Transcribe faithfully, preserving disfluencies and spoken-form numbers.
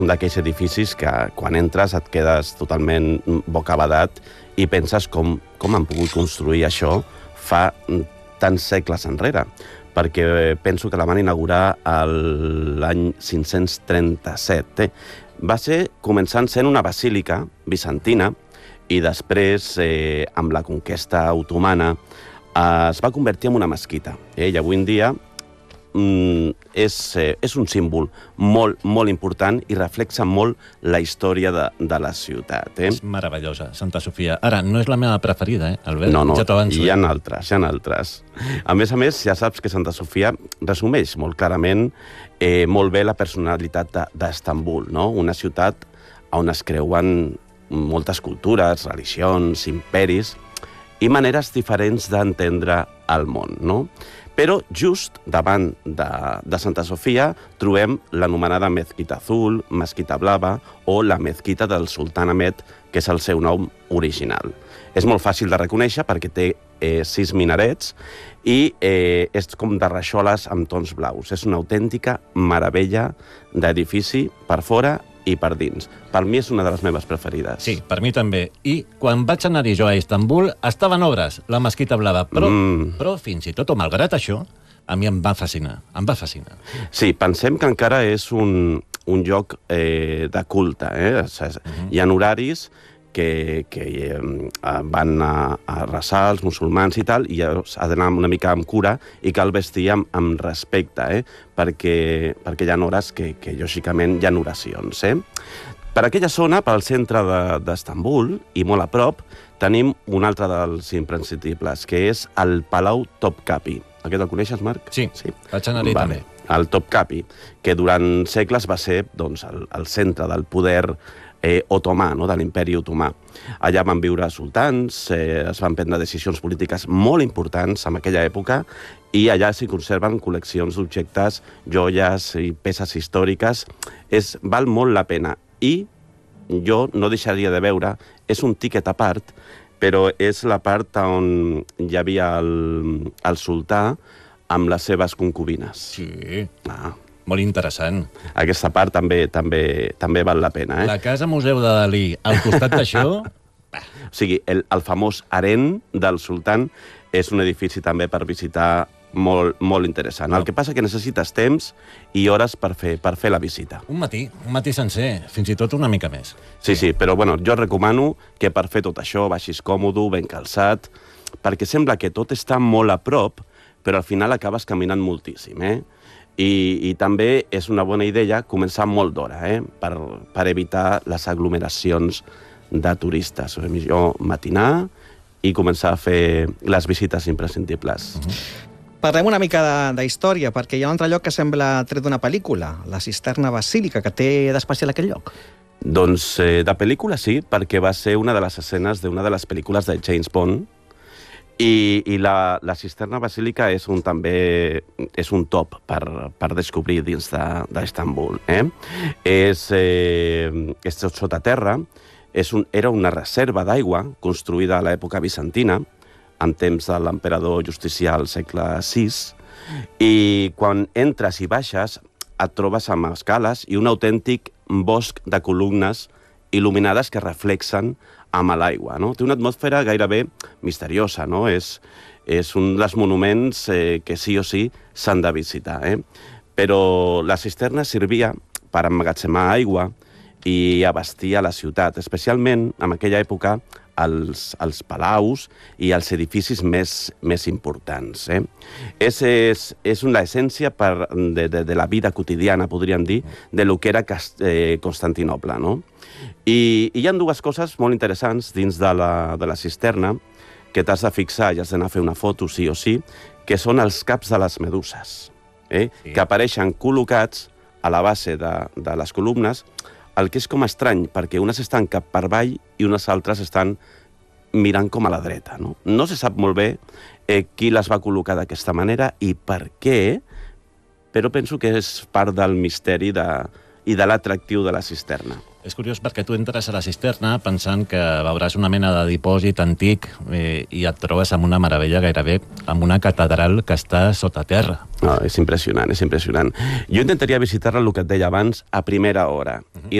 d'aquells edificis que quan entres et quedes totalment bocabadat i penses com, com han pogut construir això fa tants segles enrere, perquè penso que la van inaugurar l'any cinc-cents trenta-set. Eh? Va ser començant sent una basílica bizantina i després, eh, amb la conquesta otomana, eh, es va convertir en una mesquita. Eh? I avui en dia Mm, és, eh, és un símbol molt, molt important i reflexa molt la història de, de la ciutat. Eh? És meravellosa, Santa Sofia. Ara, no és la meva preferida, eh, Albert? No, no, ja hi ha altres, hi ha altres. A més a més, ja saps que Santa Sofia resumeix molt clarament eh, molt bé la personalitat d'Istanbul, no? Una ciutat on es creuen moltes cultures, religions, imperis i maneres diferents d'entendre el món, no? Però just davant de, de Santa Sofia trobem l'anomenada Mezquita Azul, Mesquita Blava o la Mezquita del Sultan Ahmed, que és el seu nom original. És molt fàcil de reconèixer perquè té eh, sis minarets i eh, és com de rajoles amb tons blaus. És una autèntica meravella d'edifici per fora i per dins. Per mi és una de les meves preferides. Sí, per mi també. I quan vaig anar-hi jo a Istanbul, estava en obres, la Mesquita Blava, però, mm. però fins i tot, o malgrat això, a mi em va fascinar, em va fascinar. Sí, pensem que encara és un, un lloc eh, de culte, eh? O sigui, uh-huh. Hi ha horaris que, que eh, van a, a resar els musulmans i tal, i ha d'anar una mica amb cura i cal vestir amb, amb respecte, eh? perquè, perquè hi ha hores que, que lògicament hi ha oracions. Eh? Per aquella zona, pel centre d'Istanbul, i molt a prop, tenim un altre dels imprescindibles, que és el Palau Topkapi. Aquest el coneixes, Marc? Sí, sí. Vaig anar-hi vale. també. El Topkapi, que durant segles va ser doncs, el, el centre del poder Eh, otomà, no? De l'imperi otomà. Allà van viure sultans, eh, es van prendre decisions polítiques molt importants en aquella època i allà s'hi conserven col·leccions d'objectes, joies i peces històriques. És, val molt la pena. I jo no deixaria de veure, és un tiquet a part, però és la part on hi havia el, el sultà amb les seves concubines. Sí. Ah. Molt interessant. Aquesta part també també també val la pena. Eh? La Casa Museu de Dalí, al costat d'això... O sigui, el, el famós harem del sultan és un edifici també per visitar molt, molt interessant. No. El que passa que necessites temps i hores per fer, per fer la visita. Un matí, un matí sencer, fins i tot una mica més. Sí, sí, però bueno, jo recomano que per fer tot això vagis còmode, ben calçat, perquè sembla que tot està molt a prop, però al final acabes caminant moltíssim, eh? I, i també és una bona idea començar molt d'hora, eh? per, per evitar les aglomeracions de turistes. O sigui, millor matinar i començar a fer les visites imprescindibles. Uh-huh. Parlem una mica d'història, perquè hi ha un altre lloc que sembla tret d'una pel·lícula, la Cisterna Basílica, que té d'especial aquell lloc. Doncs eh, de pel·lícula sí, perquè va ser una de les escenes d'una de les pel·lícules de James Bond, I, i la, la Cisterna Basílica és un, també és un top per, per descobrir dins d'Istanbul. Eh? És, eh, és sota terra, és un, era una reserva d'aigua construïda a l'època bizantina, en temps de l'emperador Justicià al segle sis, i quan entres i baixes et trobes amb escales i un autèntic bosc de columnes il·luminades que reflexen amb l'aigua, no? Té una atmosfera gairebé misteriosa, no? És, és un dels monuments eh, que sí o sí s'han de visitar, eh? Però la cisterna servia per emmagatzemar aigua i abastir a la ciutat, especialment en aquella època els, els palaus i els edificis més, més importants. Eh? És, és, és una essència per, de, de, de la vida quotidiana, podríem dir, de lo que era Cast eh, Constantinoble, no? I, I hi ha dues coses molt interessants dins de la, de la cisterna que t'has de fixar i has d'anar a fer una foto sí o sí, que són els caps de les meduses, eh? Sí. Que apareixen col·locats a la base de, de les columnes, el que és com estrany, perquè unes estan cap per avall i unes altres estan mirant com a la dreta. No, no se sap molt bé eh, qui les va col·locar d'aquesta manera i per què, però penso que és part del misteri de i de l'atractiu de la cisterna. És curiós perquè tu entres a la cisterna pensant que veuràs una mena de dipòsit antic eh, i et trobes amb una meravella gairebé, amb una catedral que està sota terra. No, és impressionant, és impressionant. Jo intentaria visitar-la, el que et deia abans, a primera hora. Uh-huh. I